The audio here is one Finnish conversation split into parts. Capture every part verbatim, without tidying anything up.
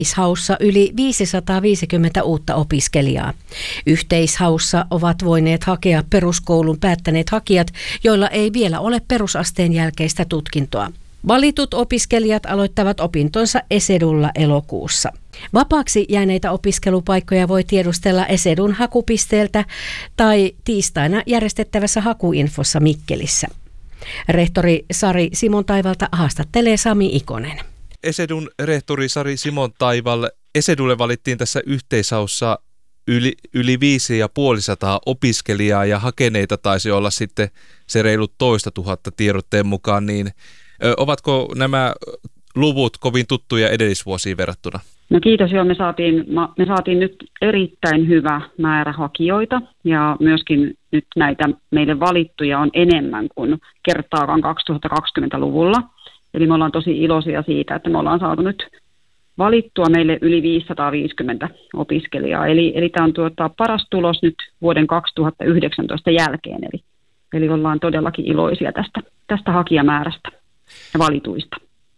Yhteishaussa yli viisisataaviisikymmentä uutta opiskelijaa. Yhteishaussa ovat voineet hakea peruskoulun päättäneet hakijat, joilla ei vielä ole perusasteen jälkeistä tutkintoa. Valitut opiskelijat aloittavat opintonsa ESEDUlla elokuussa. Vapaaksi jääneitä opiskelupaikkoja voi tiedustella ESEDUn hakupisteeltä tai tiistaina järjestettävässä hakuinfossa Mikkelissä. Rehtori Sari Simontaivalta haastattelee Sami Ikonen. ESEDUn rehtori Sari Simontaival, ESEDUlle valittiin tässä yhteishaussa yli, yli viisi ja puolisataa opiskelijaa ja hakeneita taisi olla sitten se reilut toista tuhatta tiedotteen mukaan, niin ö, ovatko nämä luvut kovin tuttuja edellisvuosiin verrattuna? No kiitos, joo, me saatiin, me saatiin nyt erittäin hyvä määrä hakijoita ja myöskin nyt näitä meille valittuja on enemmän kuin kertaakaan kaksituhattakaksikymmentäluvulla. Eli me ollaan tosi iloisia siitä, että me ollaan saatu nyt valittua meille yli viisisataaviisikymmentä opiskelijaa. Eli, eli tämä on tuota paras tulos nyt vuoden kaksituhattayhdeksäntoista jälkeen. Eli, eli ollaan todellakin iloisia tästä, tästä hakijamäärästä ja valituista.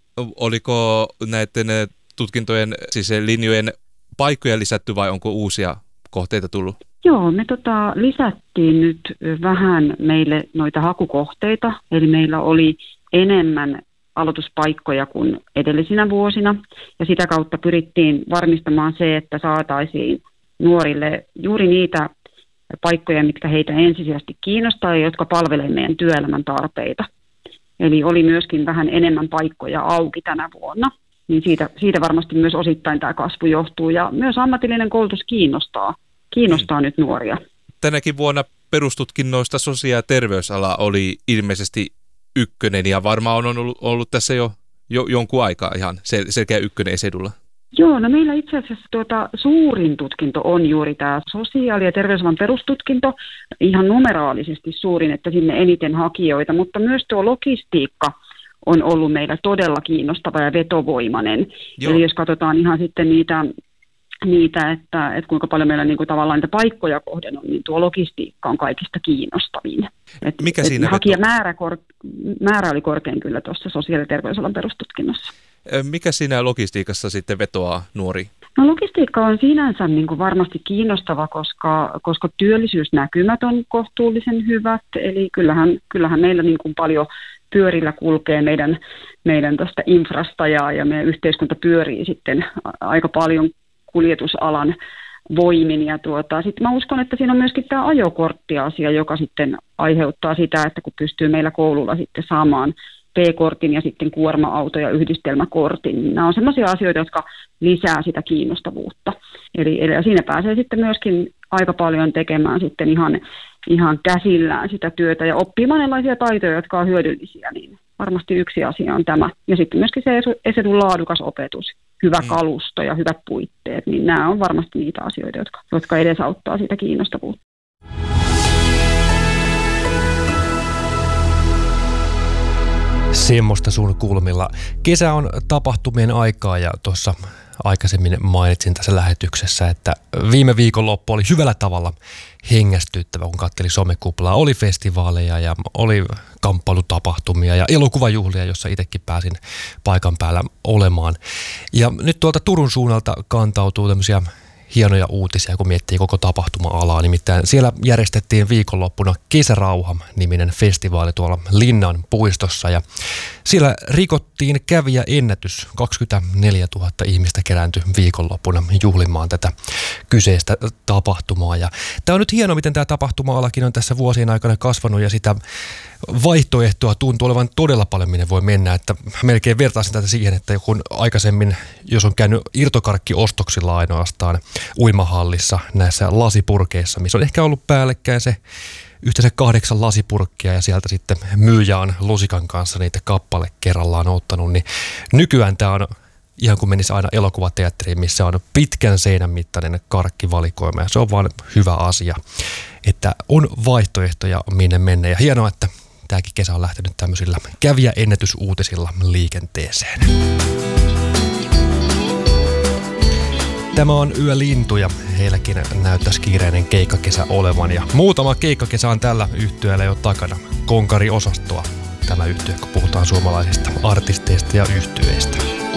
Oliko näiden tutkintojen, siis linjojen paikkoja lisätty vai onko uusia kohteita tullut? Joo, me tota, lisättiin nyt vähän meille noita hakukohteita. Eli meillä oli enemmän aloituspaikkoja kuin edellisinä vuosina, ja sitä kautta pyrittiin varmistamaan se, että saataisiin nuorille juuri niitä paikkoja, mitkä heitä ensisijaisesti kiinnostaa ja jotka palvelevat meidän työelämän tarpeita. Eli oli myöskin vähän enemmän paikkoja auki tänä vuonna, niin siitä, siitä varmasti myös osittain tämä kasvu johtuu, ja myös ammatillinen koulutus kiinnostaa, kiinnostaa hmm. nyt nuoria. Tänäkin vuonna perustutkinnoista sosiaali- ja terveysala oli ilmeisesti ykkönen, ja varmaan on ollut, ollut tässä jo, jo jonkun aikaa ihan sel- selkeä ykkönen ESEDUlla. Joo, no meillä itse asiassa tuota, suurin tutkinto on juuri tämä sosiaali- ja terveysalan perustutkinto, ihan numeraalisesti suurin, että sinne eniten hakijoita, mutta myös tuo logistiikka on ollut meillä todella kiinnostava ja vetovoimainen. Joo. Eli jos katsotaan ihan sitten niitä, niitä että, että kuinka paljon meillä niin kuin tavallaan niitä paikkoja kohden on, niin tuo logistiikka on kaikista kiinnostavin. Et, Mikä siinä hakijamäärä kor, määrä oli korkein kyllä tuossa sosiaali- ja terveysalan perustutkinnossa. Mikä siinä logistiikassa sitten vetoaa nuori? No logistiikka on sinänsä niin kuin varmasti kiinnostava, koska, koska työllisyysnäkymät on kohtuullisen hyvät. Eli kyllähän, kyllähän meillä niin kuin paljon pyörillä kulkee meidän, meidän tästä infrasta ja, ja meidän yhteiskunta pyörii sitten aika paljon kuljetusalan voimin. Ja tuota, sitten mä uskon, että siinä on myöskin tämä ajokorttiasia, joka sitten aiheuttaa sitä, että kun pystyy meillä koululla sitten saamaan P-kortin ja sitten kuorma-auto- ja yhdistelmäkortin, niin nämä on sellaisia asioita, jotka lisää sitä kiinnostavuutta. Eli, eli siinä pääsee sitten myöskin aika paljon tekemään sitten ihan, ihan käsillään sitä työtä ja oppii monenlaisia taitoja, jotka on hyödyllisiä, niin varmasti yksi asia on tämä. Ja sitten myöskin se ESEDUn laadukas opetus, hyvä kalusto ja hyvät puitteet, niin nämä on varmasti niitä asioita, jotka, jotka edesauttaa sitä kiinnostavuutta. Semmoista sun kulmilla. Kesä on tapahtumien aikaa ja tuossa aikaisemmin mainitsin tässä lähetyksessä, että viime viikonloppu oli hyvällä tavalla hengästyttävä, kun katseli somekuplaa. Oli festivaaleja ja oli kamppailutapahtumia ja elokuvajuhlia, jossa itsekin pääsin paikan päällä olemaan. Ja nyt tuolta Turun suunnalta kantautuu tämmöisiä hienoja uutisia, kun miettii koko tapahtuma-alaa. Nimittäin siellä järjestettiin viikonloppuna Kesärauha-niminen festivaali tuolla Linnan puistossa. Ja siellä rikottiin kävijä ennätys. kaksikymmentäneljätuhatta ihmistä kerääntyi viikonloppuna juhlimaan tätä kyseistä tapahtumaa. Ja tämä on nyt hienoa, miten tämä tapahtuma-alakin on tässä vuosien aikana kasvanut ja sitä vaihtoehtoa tuntuu olevan todella paljon, minne voi mennä. Että melkein vertaisin tätä siihen, että kun aikaisemmin, jos on käynyt irtokarkkiostoksilla ainoastaan uimahallissa näissä lasipurkeissa, missä on ehkä ollut päällekkäin se yhteensä kahdeksan lasipurkkia ja sieltä sitten myyjä on lusikan kanssa niitä kappale kerrallaan ottanut, niin nykyään tämä on ihan kuin menisi aina elokuvateatteriin, missä on pitkän seinän mittainen karkkivalikoima ja se on vaan hyvä asia, että on vaihtoehtoja minne mennä ja hienoa, että tämäkin kesä on lähtenyt tämmöisillä kävijäennätysuutisilla liikenteeseen. Tämä on Yölintu ja heilläkin näyttäisi kiireinen keikkakesä olevan ja muutama keikkakesä on tällä yhtyeellä jo takana. Konkari-osastoa tämä yhtye, kun puhutaan suomalaisista artisteista ja yhtyeistä.